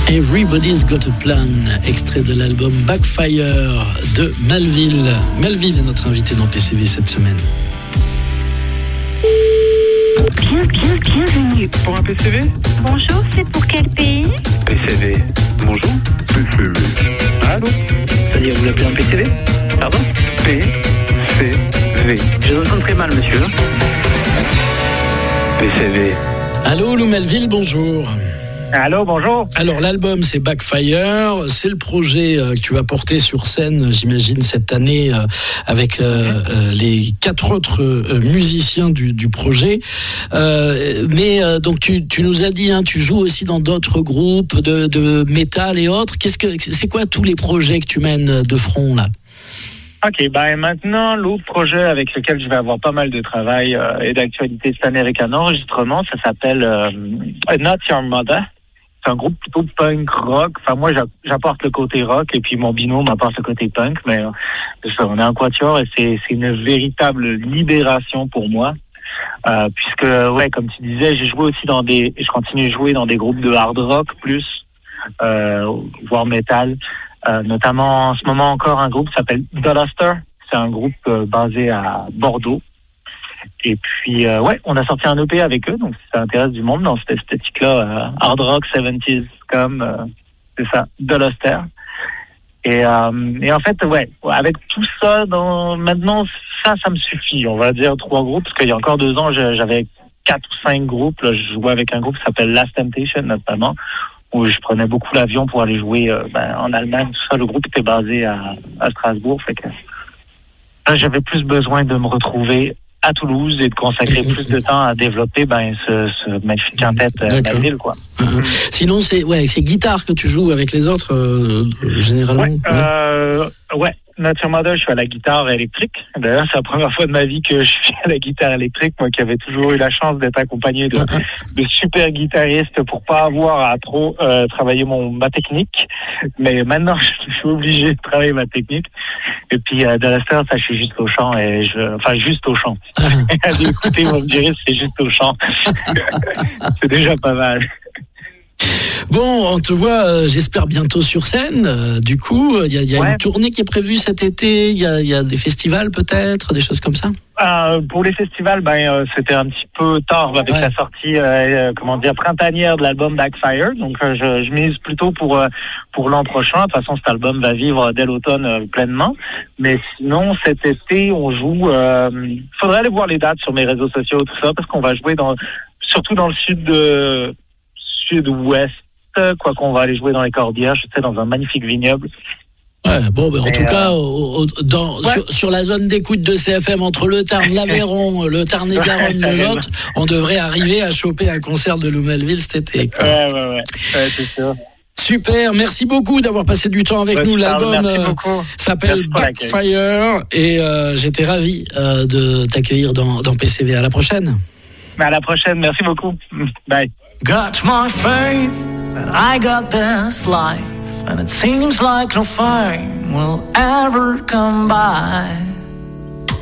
Everybody's Got a Plan, extrait de l'album Backfire de Melville. Melville est notre invité dans PCV cette semaine. Bienvenue. Pour un PCV? Bonjour, c'est pour quel pays? PCV. Bonjour. PCV. Allô? C'est-à-dire, vous l'appelez un PCV? Pardon? PCV. Je vous entends très mal, monsieur. PCV. Allô, Lou Melville, bonjour. Allô, bonjour. Alors, l'album, c'est Backfire. C'est le projet que tu vas porter sur scène, j'imagine, cette année, avec les 4 autres musiciens du projet. Donc, tu nous as dit, tu joues aussi dans d'autres groupes de métal et autres. C'est quoi tous les projets que tu mènes de front, là? OK, maintenant, l'autre projet avec lequel je vais avoir pas mal de travail et d'actualité cette année avec un enregistrement, ça s'appelle Not Your Mother. C'est un groupe plutôt punk rock. Enfin, moi, j'apporte le côté rock et puis mon binôme apporte le côté punk. Mais on est un quatuor et c'est une véritable libération pour moi. Puisque, comme tu disais, j'ai joué aussi je continue de jouer dans des groupes de hard rock plus, voire metal. Notamment, en ce moment encore, un groupe qui s'appelle The Luster. C'est un groupe basé à Bordeaux. Et puis, on a sorti un EP avec eux, donc si ça intéresse du monde dans cette esthétique-là, hard rock, 70s, c'est ça, The Luster. Et en fait, avec tout ça, maintenant, ça me suffit, on va dire 3 groupes, parce qu'il y a encore 2 ans, j'avais 4 ou 5 groupes, là, je jouais avec un groupe qui s'appelle Last Temptation, notamment, où je prenais beaucoup l'avion pour aller jouer en Allemagne, tout ça, le groupe était basé à Strasbourg, fait que là, j'avais plus besoin de me retrouver à Toulouse et de consacrer plus de temps à développer ce magnifique quintet Melville, quoi. Sinon, c'est guitare que tu joues avec les autres, généralement? Not Your Mother, je suis à la guitare électrique. D'ailleurs, c'est la première fois de ma vie que je suis à la guitare électrique, moi qui avais toujours eu la chance d'être accompagné de super guitaristes pour pas avoir à trop travailler ma technique. Mais maintenant, je suis obligé de travailler ma technique. Et puis, de la star, ça, je suis juste au chant juste au chant. Écoutez, vous me direz, c'est juste au chant. C'est déjà pas mal. Bon, on te voit, j'espère, bientôt sur scène. Du coup, il y a une tournée qui est prévue cet été. Il y a des festivals peut-être, des choses comme ça. Pour les festivals, c'était un petit peu tard avec la sortie, printanière de l'album Backfire. Donc, je mise plutôt pour l'an prochain. De toute façon, cet album va vivre dès l'automne pleinement. Mais sinon, cet été, on joue. Faudrait aller voir les dates sur mes réseaux sociaux, tout ça, parce qu'on va jouer surtout dans le sud-ouest. Quoi qu'on va aller jouer dans les Corbières, dans un magnifique vignoble. En tout cas, sur la zone d'écoute de CFM entre le Tarn, l'Aveyron, le Tarn-et-Garonne, le Lot, on devrait arriver à choper un concert de Lou Melville cet été. Ouais, c'est sûr. Super, merci beaucoup d'avoir passé du temps avec nous. L'album s'appelle Backfire et j'étais ravi de t'accueillir dans PCV. À la prochaine. À la prochaine, merci beaucoup. Bye. Got my faith that I got this life, and it seems like no fame will ever come by.